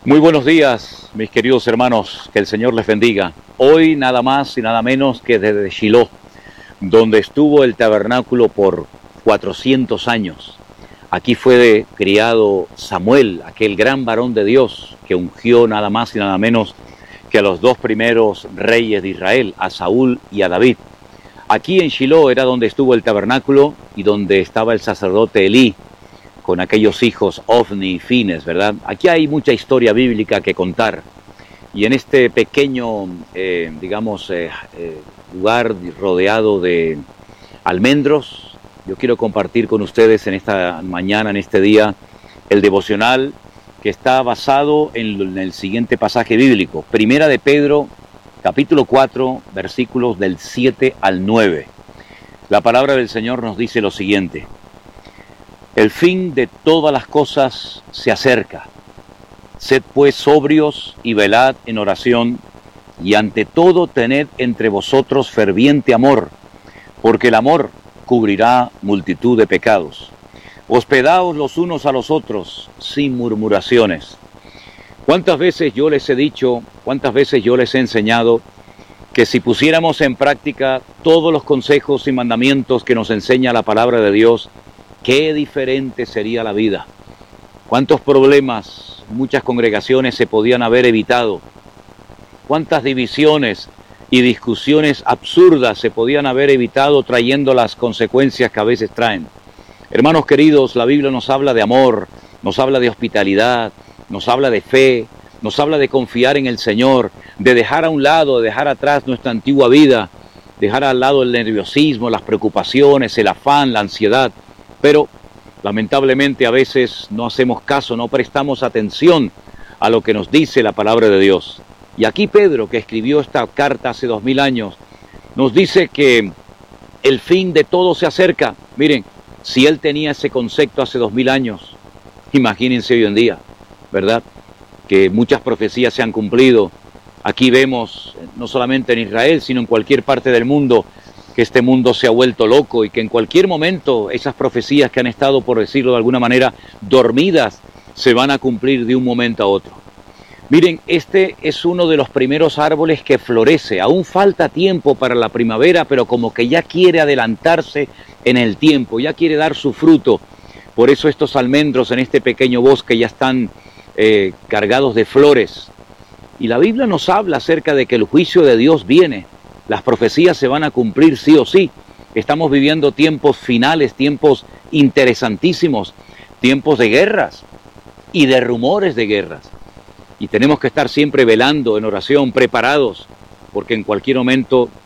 Muy buenos días, mis queridos hermanos, que el Señor les bendiga. Hoy nada más y nada menos que desde Shiloh, donde estuvo el tabernáculo por 400 años. Aquí fue criado Samuel, aquel gran varón de Dios que ungió nada más y nada menos que a los dos primeros reyes de Israel, a Saúl y a David. Aquí en Shiloh era donde estuvo el tabernáculo y donde estaba el sacerdote Elí, con aquellos hijos Ofni y Fines, ¿verdad? Aquí hay mucha historia bíblica que contar. Y en este pequeño, lugar rodeado de almendros, yo quiero compartir con ustedes en esta mañana, en este día, el devocional que está basado en el siguiente pasaje bíblico. Primera de Pedro, capítulo 4, versículos del 7 al 9. La palabra del Señor nos dice lo siguiente: el fin de todas las cosas se acerca. Sed pues sobrios y velad en oración, y ante todo tened entre vosotros ferviente amor, porque el amor cubrirá multitud de pecados. Hospedaos los unos a los otros sin murmuraciones. ¿Cuántas veces yo les he dicho, cuántas veces yo les he enseñado que si pusiéramos en práctica todos los consejos y mandamientos que nos enseña la palabra de Dios, qué diferente sería la vida? ¿Cuántos problemas, muchas congregaciones se podían haber evitado? ¿Cuántas divisiones y discusiones absurdas se podían haber evitado trayendo las consecuencias que a veces traen? Hermanos queridos, la Biblia nos habla de amor, nos habla de hospitalidad, nos habla de fe, nos habla de confiar en el Señor, de dejar a un lado, de dejar atrás nuestra antigua vida, dejar al lado el nerviosismo, las preocupaciones, el afán, la ansiedad. Pero lamentablemente a veces no hacemos caso, no prestamos atención a lo que nos dice la palabra de Dios. Y aquí Pedro, que escribió esta carta hace 2000 años, nos dice que el fin de todo se acerca. Miren, si él tenía ese concepto hace 2000 años, imagínense hoy en día, ¿verdad? Que muchas profecías se han cumplido. Aquí vemos, no solamente en Israel, sino en cualquier parte del mundo, que este mundo se ha vuelto loco y que en cualquier momento esas profecías que han estado, por decirlo de alguna manera, dormidas, se van a cumplir de un momento a otro. Miren, este es uno de los primeros árboles que florece. Aún falta tiempo para la primavera, pero como que ya quiere adelantarse en el tiempo, ya quiere dar su fruto. Por eso estos almendros en este pequeño bosque ya están cargados de flores. Y la Biblia nos habla acerca de que el juicio de Dios viene. Las profecías se van a cumplir sí o sí. Estamos viviendo tiempos finales, tiempos interesantísimos, tiempos de guerras y de rumores de guerras. Y tenemos que estar siempre velando en oración, preparados, porque en cualquier momento